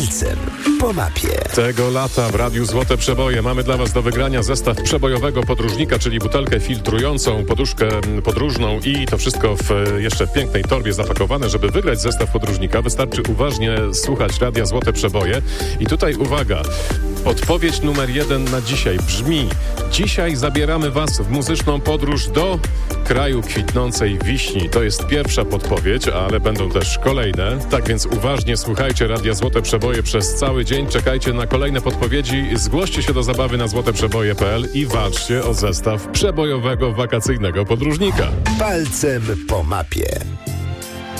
Palcem po mapie. Tego lata w Radiu Złote Przeboje mamy dla Was do wygrania zestaw przebojowego podróżnika, czyli butelkę filtrującą, poduszkę podróżną i to wszystko w jeszcze pięknej torbie zapakowane. Żeby wygrać zestaw podróżnika, wystarczy uważnie słuchać Radia Złote Przeboje. I tutaj uwaga, odpowiedź numer 1 na dzisiaj brzmi: dzisiaj zabieramy Was w muzyczną podróż do kraju kwitnącej wiśni. To jest pierwsza podpowiedź, ale będą też kolejne. Tak więc uważnie słuchajcie Radia Złote Przeboje przez cały dzień. Czekajcie na kolejne podpowiedzi. Zgłoście się do zabawy na złoteprzeboje.pl i walczcie o zestaw przebojowego wakacyjnego podróżnika. Palcem po mapie.